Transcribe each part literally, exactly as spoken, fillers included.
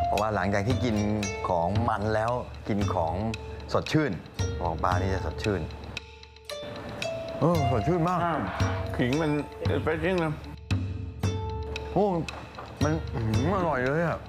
เพราะว่าหลังจากที่กินของมันแล้วกินของสดชื่นของปลานี่จะสดชื่นเออสดชื่นมากขิงมันเฟรชชิ่งนะโอ้มันอร่อยเลยอะ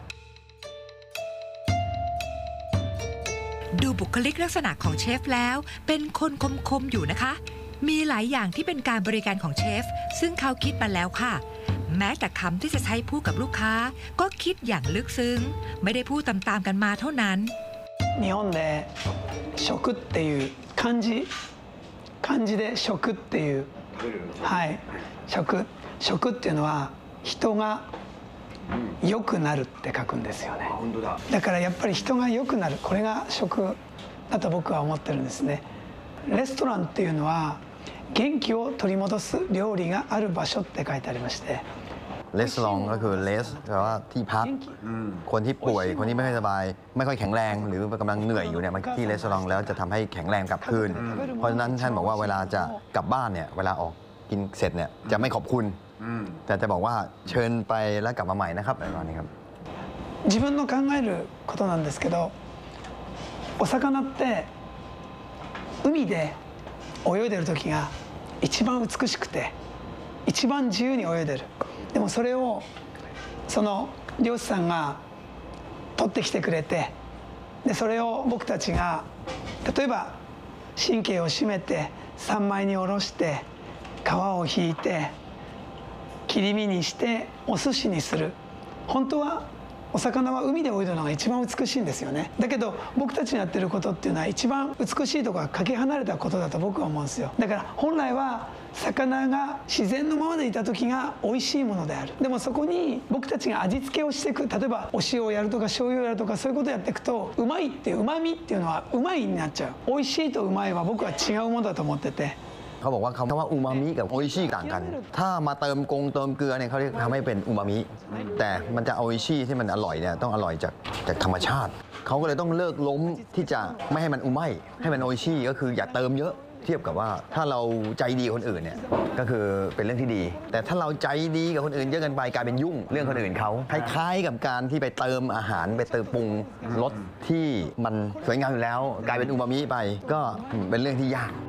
ดูบุคลิกลักษณะของเชฟแล้วเป็นคนคมๆอยู่นะคะมีหลายอย่างที่เป็นการบริการของเชฟซึ่งเขาคิดมาแล้วค่ะแม้แต่คำที่จะใช้พูดกับลูกค้าก็คิดอย่างลึกซึ้งไม่ได้พูดตามๆกันมาเท่านั้น日本で食っていう漢字漢字で食っていうはい食食っていうのは人が良くなるって書くんですよねだからやっぱり人が良くなるこれが食だと僕は思ってるんですねレストランっていうのは元気を取り戻す料理がある場所って書いてありましてレストランก็คือเลสแปลว่าที่พักคนที่ป่วยคนที่ไม่ค่อยสบายไม่ค่อยแข็งแรงหรือกำลังเหนื่อยอยู่เนี่ยมาที่レストランแล้วจะทำให้แข็งแรงกลับคืนเพราะฉะนั้นท่านบอกว่าเวลาจะกลับบ้านเนี่ยเวลาออกกินเสร็จเนี่ยจะไม่ขอบคุณแต่จะบอกว่าเชิญไปแล้วกลับมาใหม่นะครับอะไรประมาณนี้ครับ自分の考えることなんですけどお魚って海で泳いでる時が一番美しくて一番自由に泳いでるでもそれをその漁師さんが取ってきてくれてでそれを僕たちが例えば神経を締めて三枚におろして皮を引いて切り身にしてお寿司にする本当はお魚は海で泳いでるのが一番美しいんですよねだけど僕たちのやってることっていうのは一番美しいところがかけ離れたことだと僕は思うんですよだから本来は魚が自然のままでいた時が美味しいものであるでもそこに僕たちが味付けをしていく例えばお塩をやるとか醤油をやるとかそういうことをやっていくとうまいっていううまみっていうのはうまいになっちゃう美味しいとうまいは僕は違うものだと思っててเขาบอกว่าคำว่าอูมามิกับโออิชิต่างกันถ้ามาเติมกงเติมเกลือเนี่ยเขาเรียกทำให้เป็นอูมามิแต่มันจะโออิชิที่มันอร่อยเนี่ยต้องอร่อยจากจากธรรมชาติเขาก็เลยต้องเลิกล้มที่จะไม่ให้มันอูไม่ให้มันโออิชิก็คืออย่าเติมเยอะเทียบกับว่าถ้าเราใจดีคนอื่นเนี่ยก็คือเป็นเรื่องที่ดีแต่ถ้าเราใจดีกับคนอื่นเยอะเกินไปกลายเป็นยุ่งเรื่องคนอื่นเขาคล้ายๆกับการที่ไปเติมอาหารไปเติมปรุงรสที่มันสวยงามอยู่แล้วกลายเป็นอูมามิไปก็เป็นเรื่องที่ยาก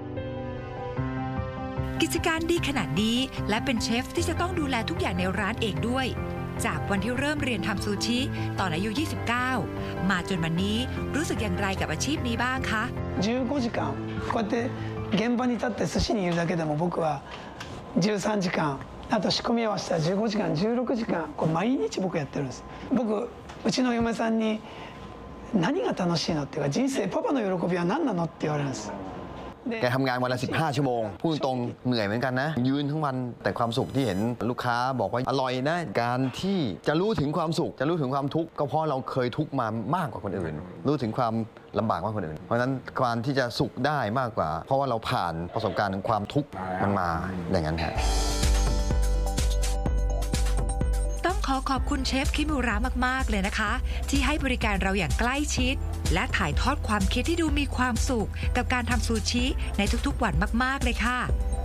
กิจการดีขนาดนี้และเป็นเชฟที่จะต้องดูแลทุกอย่างในร้านเองด้วยจากวันที่เริ่มเรียนทำซูชิตอนอายุยี่สิบเก้ามาจนวันนี้รู้สึกอย่างไรกับอาชีพนี้บ้างคะじゅうごじかんこうやって現場に立って寿司にいるだけでも僕はじゅうさんじかんあと仕込み合わせたらじゅうごじかんじゅうろくじかんこれ毎日僕やってるんです僕うちの嫁さんに何が楽しいのっていうか人生パパの喜びは何なのって言われるんですแกทำงานวันละสิบห้าชั่วโมงพูดตรงเหนื่อยเหมือนกันนะยืนทั้งวันแต่ความสุขที่เห็นลูกค้าบอกว่าอร่อยนะการที่จะรู้ถึงความสุขจะรู้ถึงความทุกข์ก็เพราะเราเคยทุกข์มามากกว่าคนอื่นรู้ถึงความลำบากมากกว่าคนอื่นเพราะฉะนั้นการที่จะสุขได้มากกว่าเพราะว่าเราผ่านประสบการณ์ความทุกข์มันมาอย่างนั้นฮะต้องขอขอบคุณเชฟคิมูระมากๆเลยนะคะที่ให้บริการเราอย่างใกล้ชิดและถ่ายทอดความคิดที่ดูมีความสุขกับการทำซูชิในทุกๆวันมากๆเลยค่ะ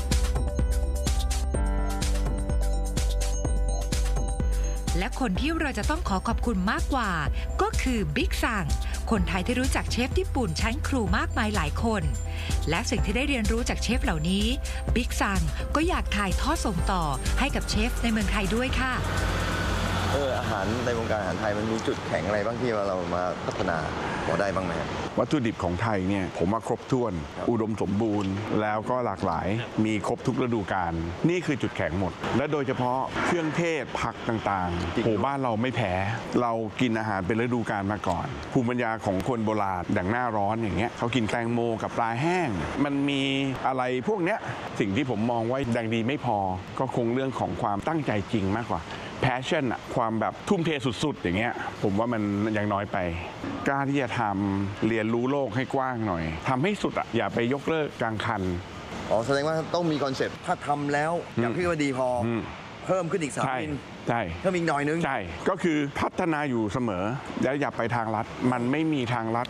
และคนที่เราจะต้องขอขอบคุณมากกว่าก็คือบิ๊กซังคนไทยที่รู้จักเชฟญี่ปุ่นชั้นครูมากมายหลายคนและสิ่งที่ได้เรียนรู้จากเชฟเหล่านี้บิ๊กซังก็อยากถ่ายทอดส่งต่อให้กับเชฟในเมืองไทยด้วยค่ะเอออาหารในวงการอาหารไทยมันมีจุดแข็งอะไรบ้างที่ว่าเรามาพัฒนาพอได้บ้างไหมวัตถุดิบของไทยเนี่ยผมว่าครบถ้วนอุดมสมบูรณ์แล้วก็หลากหลายมีครบทุกฤดูกาลนี่คือจุดแข็งหมดและโดยเฉพาะเครื่องเทศผักต่างๆโหบ้านเราไม่แพ้เรากินอาหารเป็นฤดูกาลมาก่อนภูมิปัญญาของคนโบราณอย่างหน้าร้อนอย่างเงี้ยเขากินแตงโมกับปลาแห้งมันมีอะไรพวกเนี้ยสิ่งที่ผมมองว่าดังดีไม่พอก็คงเรื่องของความตั้งใจจริงมากกว่าpassion อะความแบบทุ่มเทสุดๆอย่างเงี้ยผมว่ามันยังน้อยไปกล้าที่จะทำเรียนรู้โลกให้กว้างหน่อยทำให้สุดอะอย่าไปยกเลิกกลางคันอ๋อแสดงว่าต้องมีคอนเซ็ปต์ถ้าทำแล้วอย่างที่ว่าดีพอเพิ่มขึ้นอีกสามมิลใช่เพิ่มอีกหน่อยนึงใช่ก็คือพัฒนาอยู่เสมอแล้วอย่าไปทางลัดมันไม่มีทางลัด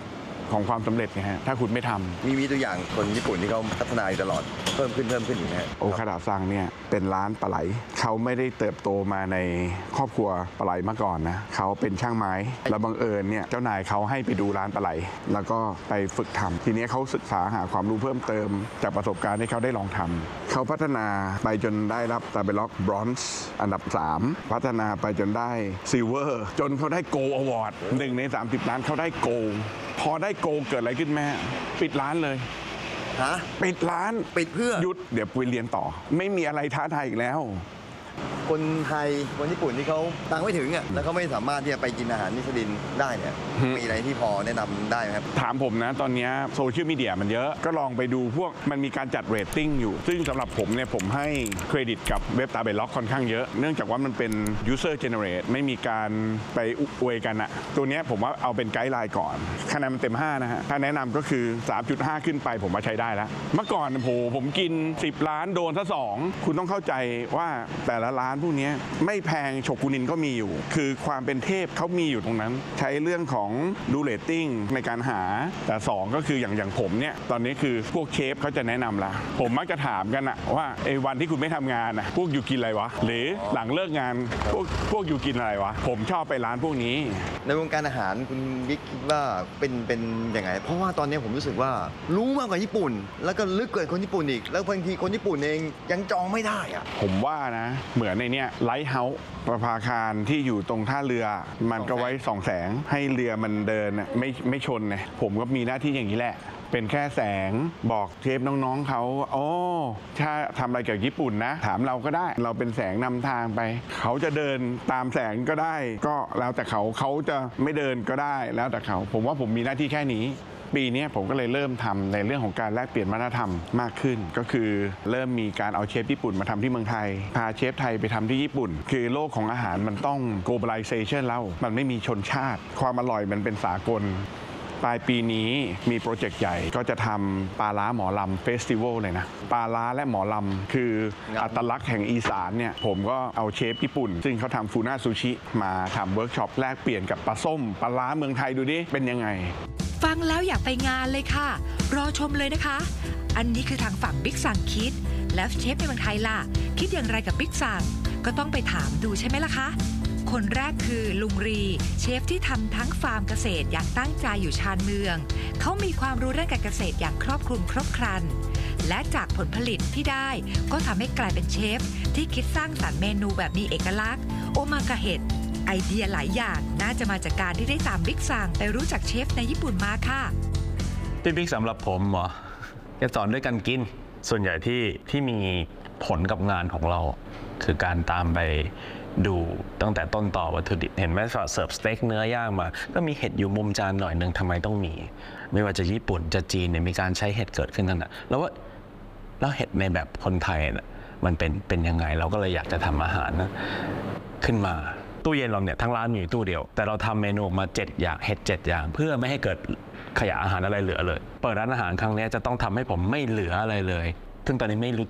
ของความสำเร็จนะฮะถ้าคุณไม่ทำมีมีตัวอย่างคนญี่ปุ่นที่เขาพัฒนาอยู่ตลอดเพิ่มขึ้นเพิ่มขึ้นอยู่นะฮะโอคาดะซังเนี่ยเป็นร้านปลาไหลเขาไม่ได้เติบโตมาในครอบครัวปลาไหลมาก่อนนะเขาเป็นช่างไม้แล้วบังเอิญเนี่ยเจ้านายเขาให้ไปดูร้านปลาไหลแล้วก็ไปฝึกทำทีนี้เขาศึกษาหาความรู้เพิ่มเติมจากประสบการณ์ที่เขาได้ลองทำเขาพัฒนาไปจนได้รับตาเบล็อกบรอนซ์อันดับสามพัฒนาไปจนได้ซิลเวอร์จนเขาได้โกลอวอร์ดหนึ่งในสามสิบล้านเขาได้โกลพอได้โกลเกิดอะไรขึ้นแม่ปิดร้านเลยฮะปิดร้านปิดเพื่อหยุดเดี๋ยวไปเรียนต่อไม่มีอะไรท้าทายอีกแล้วคนไทยคนญี่ปุ่นที่เขาตังไม่ถึงอ่ะแล้วเขาไม่สามารถที่จะไปกินอาหารมิชลินได้เนี่ยมีอะไรที่พอแนะนำได้ไหมครับถามผมนะตอนนี้โซเชียลมีเดียมันเยอะก็ลองไปดูพวกมันมีการจัดเรตติ้งอยู่ซึ่งสำหรับผมเนี่ยผมให้เครดิตกับเว็บตาเบล็อกค่อนข้างเยอะเนื่องจากว่ามันเป็น user generate ไม่มีการไปอวยกันอะตัวนี้ผมว่าเอาเป็นไกด์ไลน์ก่อนคะแนนมันเต็มห้านะฮะถ้าแนะนำก็คือ สามจุดห้า ขึ้นไปผมว่าใช้ได้แล้วเมื่อก่อนโหผมกินสิบล้านโดนซะสองคุณต้องเข้าใจว่าแต่ละร้านพวกนี้ไม่แพงโชกุนินก็มีอยู่คือความเป็นเทพเขามีอยู่ตรงนั้นใช้เรื่องของดูเรตติ้งในการหาแต่สองก็คืออย่างอย่างผมเนี่ยตอนนี้คือพวกเชฟเขาจะแนะนำละผมมักจะถามกันอะว่าไอ้วันที่คุณไม่ทำงานอะพวกอยู่กินอะไรวะหรือหลังเลิกงานพวกพวกอยู่กินอะไรวะผมชอบไปร้านพวกนี้ในวงการอาหารคุณบิ๊กคิดว่าเป็นเป็นยังไงเพราะว่าตอนนี้ผมรู้สึกว่ารู้มากกว่าญี่ปุ่นแล้วก็ลึกกว่าคนญี่ปุ่นอีกแล้วบางทีคนญี่ปุ่นเองยังจองไม่ได้อะผมว่านะเหมือนในเนี้ยไลท์เฮาส์ประภาคารที่อยู่ตรงท่าเรือมันก็ไว้ส่องแสงให้เรือมันเดินไม่ไม่ชนไงผมก็มีหน้าที่อย่างนี้แหละเป็นแค่แสงบอกเชฟน้องๆเขาโอ้ถ้าทำอะไรเกี่ยวกับญี่ปุ่นนะถามเราก็ได้เราเป็นแสงนำทางไปเขาจะเดินตามแสงก็ได้ก็แล้วแต่เขาเขาจะไม่เดินก็ได้แล้วแต่เขาผมว่าผมมีหน้าที่แค่นี้ปีนี้ผมก็เลยเริ่มทำในเรื่องของการแลกเปลี่ยนวัฒนธรรมมากขึ้นก็คือเริ่มมีการเอาเชฟญี่ปุ่นมาทำที่เมืองไทยพาเชฟไทยไปทำที่ญี่ปุ่นคือโลกของอาหารมันต้อง globalization แล้วมันไม่มีชนชาติความอร่อยมันเป็นสากลปลายปีนี้มีโปรเจกต์ใหญ่ก็จะทำปลาล้าหมอลำเฟสติวัลเลยนะปลาล้าและหมอลำคืออัตลักษณ์แห่งอีสานเนี่ยผมก็เอาเชฟญี่ปุ่นซึ่งเขาทำฟูน่าซูชิมาทำเวิร์กช็อปแลกเปลี่ยนกับปลาส้มปลาล้าเมืองไทยดูดิเป็นยังไงฟังแล้วอยากไปงานเลยค่ะรอชมเลยนะคะอันนี้คือทางฝั่งบิ๊กซังคิดแล้วเชฟในเมืองไทยล่ะคิดอย่างไรกับบิ๊กซังก็ต้องไปถามดูใช่ไหมล่ะคะคนแรกคือลุงรีเชฟที่ทำทั้งฟาร์มเกษตรอย่างตั้งใจอยู่ชานเมืองเขามีความรู้เรื่องการเกษตรอย่างครอบคลุมครบครันและจากผลผลิตที่ได้ก็ทำให้กลายเป็นเชฟที่คิดสร้างสรรค์เมนูแบบมีเอกลักษณ์โอมากาเฮดไอเดียหลายอย่างน่าจะมาจากการที่ได้ตามบิ๊กซังไปรู้จักเชฟในญี่ปุ่นมาค่ะพี่บิ๊กสำหรับผมเหรอจะสอนด้วยกันกินส่วนใหญ่ที่ที่มีผลกับงานของเราคือการตามไปดูตั้งแต่ต้นต่อวัตถุดิบเห็นไหมเสิร์ฟสเต็กเนื้อย่างมาก็มีเห็ดอยู่มุมจานหน่อยหนึ่งทำไมต้องมีไม่ว่าจะญี่ปุ่นจะจีนเนี่ยมีการใช้เห็ดเกิดขึ้นนั่นแหละแล้วว่าแล้วเห็ดในแบบคนไทยน่ะมันเป็นเป็นยังไงเราก็เลยอยากจะทำอาหารนะขึ้นมาตู้เย็นเราเนี่ยทั้งร้านมีตู้เดียวแต่เราทำเมนูมาเจ็ดอย่างเห็ดเจ็ดอย่างเพื่อไม่ให้เกิดขยะอาหารอะไรเหลือเลยเปิดร้านอาหารครั้งนี้จะต้องทำให้ผมไม่เหลืออะไรเลยซึ่งตอนนี้ไม่รู้